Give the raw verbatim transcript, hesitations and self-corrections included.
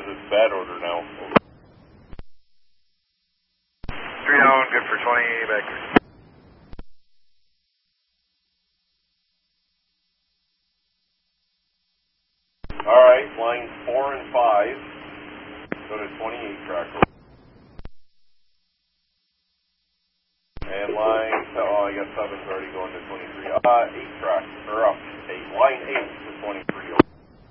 because it's bad order now. Three down, good for twenty, back. Alright, lines four and five, go to twenty-eight track. And line, oh, I guess seven's already going to twenty-three. Uh, eight track, or up, eight, line eight to twenty-three.